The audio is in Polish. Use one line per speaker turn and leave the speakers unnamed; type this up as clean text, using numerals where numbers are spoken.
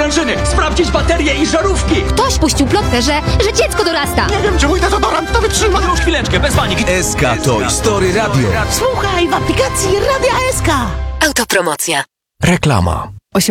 sprężyny, sprawdzić baterie i żarówki.
Ktoś puścił plotkę, że dziecko dorasta.
Nie wiem, czy mój dezodorant to wytrzyma.
Już chwileczkę, bez paniki.
SK Toy Story Radio.
Słuchaj w aplikacji Radia SK.
Autopromocja.
Reklama.